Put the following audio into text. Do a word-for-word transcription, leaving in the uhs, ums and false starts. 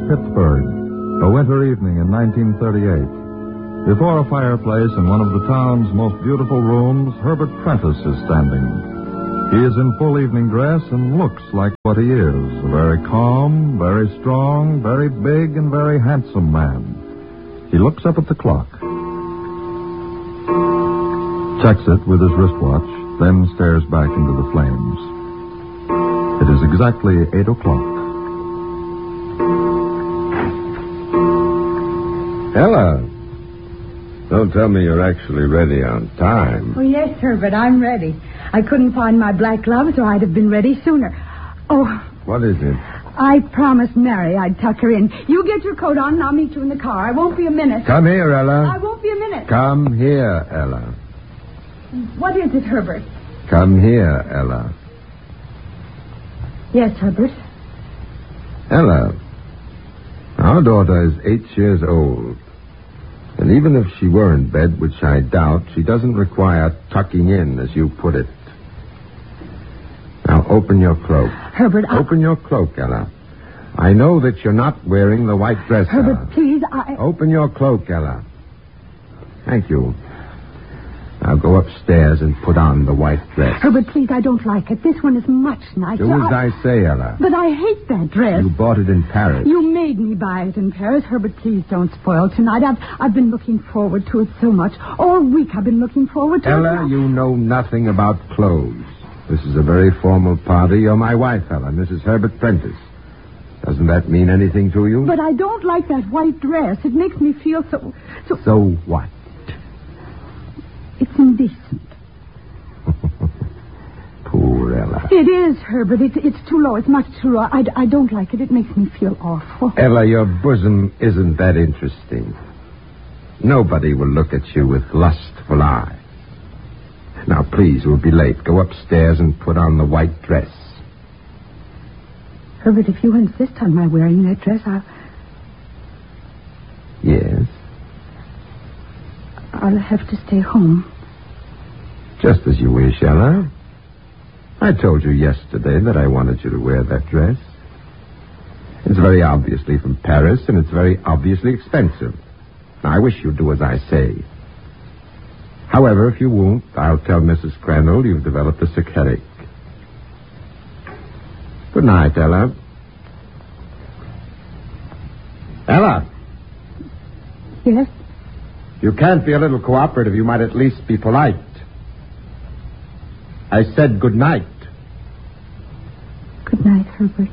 Pittsburgh, a winter evening in nineteen thirty-eight. Before a fireplace in one of the town's most beautiful rooms, Herbert Prentice is standing. He is in full evening dress and looks like what he is, a very calm, very strong, very big, and very handsome man. He looks up at the clock, checks it with his wristwatch, then stares back into the flames. It is exactly eight o'clock. Ella, don't tell me you're actually ready on time. Oh, yes, Herbert, I'm ready. I couldn't find my black gloves, or I'd have been ready sooner. Oh. What is it? I promised Mary I'd tuck her in. You get your coat on, and I'll meet you in the car. I won't be a minute. Come here, Ella. I won't be a minute. Come here, Ella. What is it, Herbert? Come here, Ella. Yes, Herbert. Ella, our daughter is eight years old. And even if she were in bed, which I doubt, she doesn't require tucking in, as you put it. Now, open your cloak. Herbert, I... Open your cloak, Ella. I know that you're not wearing the white dress, Herbert, Ella. please, I... Open your cloak, Ella. Thank you. Now go upstairs and put on the white dress. Herbert, please, I don't like it. This one is much nicer. Do as I... I say, Ella. But I hate that dress. You bought it in Paris. You made me buy it in Paris. Herbert, please don't spoil tonight. I've, I've been looking forward to it so much. All week I've been looking forward to Ella, it. Ella, you know nothing about clothes. This is a very formal party. You're my wife, Ella, Missus Herbert Prentice. Doesn't that mean anything to you? But I don't like that white dress. It makes me feel so... So, so what? It's indecent. Poor Ella. It is, Herbert. It's, it's too low. It's much too low. I, I don't like it. It makes me feel awful. Ella, your bosom isn't that interesting. Nobody will look at you with lustful eye. Now, please, we'll be late. Go upstairs and put on the white dress. Herbert, if you insist on my wearing that dress, I'll... Yes? I'll have to stay home. Just as you wish, Ella. I told you yesterday that I wanted you to wear that dress. It's very obviously from Paris, and it's very obviously expensive. Now, I wish you'd do as I say. However, if you won't, I'll tell Missus Crandall you've developed a sick headache. Good night, Ella. Ella! Yes? You can't be a little cooperative. You might at least be polite. I said good night. Good night, Herbert.